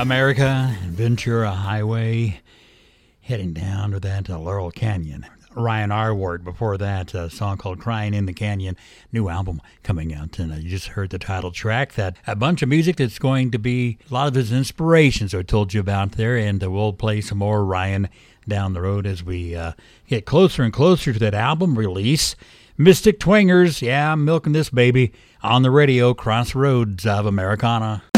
America, Ventura Highway, heading down to that Laurel Canyon. Ryan Arward, before that, a song called Crying in the Canyon, new album coming out, and you just heard the title track. That a bunch of music that's going to be a lot of his inspirations I told you about there, and we'll play some more Ryan down the road as we get closer and closer to that album release. Mystic Twangers, yeah, I'm milking this baby on the radio, Crossroads of Americana.